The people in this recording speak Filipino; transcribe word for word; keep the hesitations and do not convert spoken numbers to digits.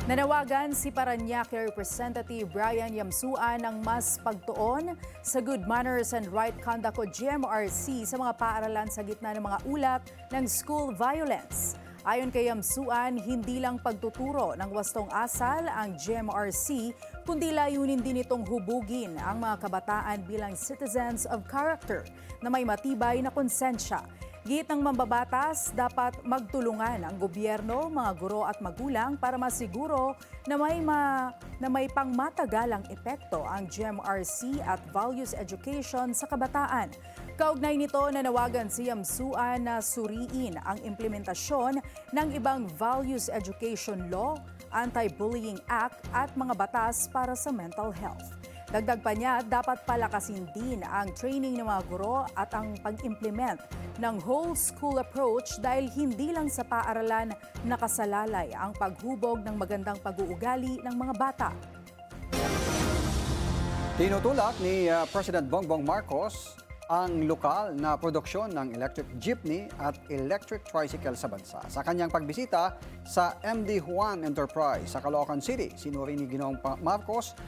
Nanawagan si Parañaque Representative Brian Yamsuan ng mas pagtuon sa Good Manners and Right Conduct o G M R C sa mga paaralan sa gitna ng mga ulat ng school violence. Ayon kay Yamsuan, hindi lang pagtuturo ng wastong asal ang G M R C, kundi layunin din itong hubugin ang mga kabataan bilang citizens of character na may matibay na konsensya. Git ng mambabatas, dapat magtulungan ang gobyerno, mga guro at magulang para masiguro na may, ma, na may pangmatagalang epekto ang G M R C at values education sa kabataan. Kaugnay nito, nanawagan si Yamsuan na suriin ang implementasyon ng ibang values education law, Anti-Bullying Act at mga batas para sa mental health. Dagdag pa niya, dapat palakasin din ang training ng mga guro at ang pag-implement ng whole school approach dahil hindi lang sa paaralan nakasalalay ang paghubog ng magandang pag-uugali ng mga bata. Tinutulak ni uh, President Bongbong Marcos ang lokal na produksyon ng electric jeepney at electric tricycle sa bansa. Sa kanyang pagbisita sa M D Juan Enterprise sa Caloocan City, sinuri ni Ginoong Marcos